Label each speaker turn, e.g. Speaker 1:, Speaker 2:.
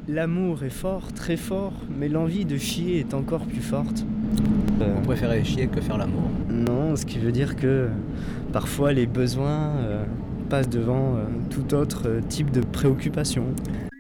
Speaker 1: L'amour est fort, très fort, mais l'envie de chier est encore plus forte.
Speaker 2: On préférait chier que faire l'amour.
Speaker 1: Non, ce qui veut dire que parfois les besoins passent devant tout autre type de préoccupation.